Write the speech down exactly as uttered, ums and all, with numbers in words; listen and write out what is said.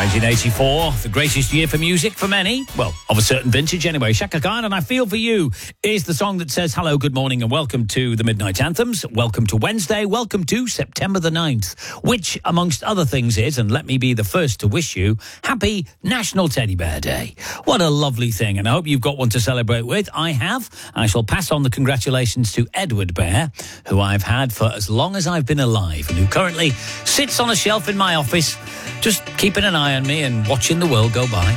nineteen eighty-four, the greatest year for music for many. Well, of a certain vintage anyway. Chaka Khan and I Feel For You is the song that says hello, good morning and welcome to the Midnight Anthems. Welcome to Wednesday. Welcome to September the ninth, which amongst other things is, and let me be the first to wish you, happy National Teddy Bear Day. What a lovely thing, and I hope you've got one to celebrate with. I have. I shall pass on the congratulations to Edward Bear, who I've had for as long as I've been alive and who currently sits on a shelf in my office just keeping an eye on me and watching the world go by.